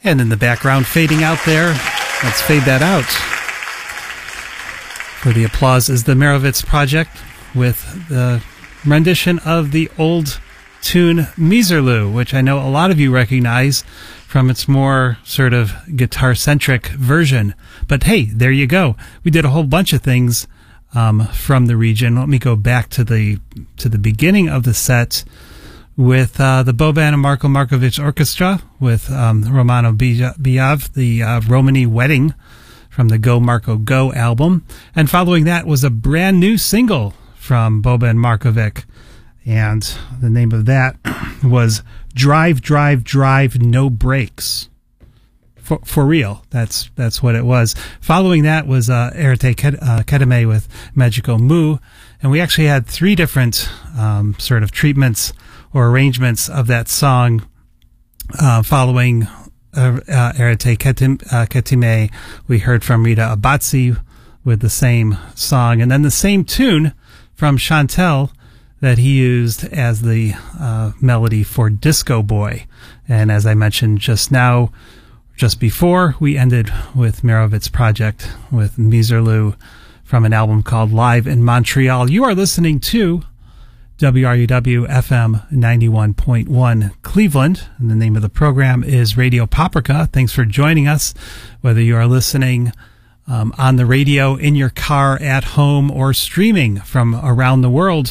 And in the background, fading out there, let's fade that out. For the applause is the Merovitz Project with the rendition of the old tune Miserlou, which I know a lot of you recognize from its more sort of guitar-centric version. But hey, there you go. We did a whole bunch of things from the region. Let me go back to the beginning of the set with the Boban and Marko Markovic Orchestra with Romano Bijav, the Romany Wedding from the Go Marko Go album. And following that was a brand new single from Boban Markovic. And the name of that was Drive, Drive, Drive, No Brakes. For real. That's what it was. Following that was Erete Kedeme with Magico Mu. And we actually had three different sort of treatments or arrangements of that song following Erete Ketime. We heard from Rita Abatzi with the same song. And then the same tune from Chantel that he used as the melody for Disco Boy. And as I mentioned just now, just before, we ended with Merovitz Project with Miserlou from an album called Live in Montreal. You are listening to WRUW FM 91.1 Cleveland, and the name of the program is Radio Paprika. Thanks for joining us, whether you are listening on the radio, in your car, at home, or streaming from around the world.